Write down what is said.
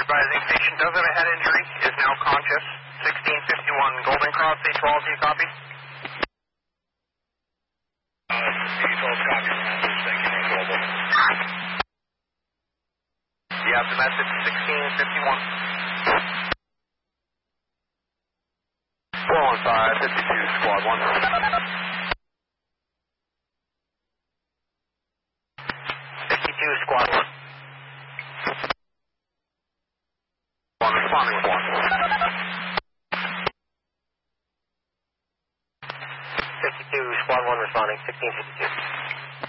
advising patient does have a head injury, is now conscious. 1651 Golden Cross, A12, do you copy? A12 copy, thank you, Global. You have the message, 1651. 415, 52, Squad 1. 52, Squad 1. One responding with 1. 52, Squad 1 responding, 1652.